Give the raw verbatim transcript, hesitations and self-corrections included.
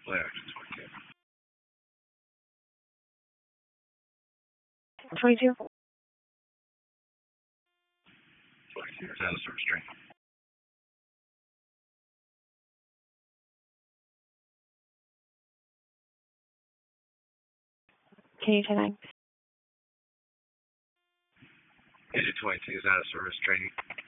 Play action twenty-two. twenty-two. twenty-two is out of service training. Can you ten nine? Agent twenty-two is out of service training.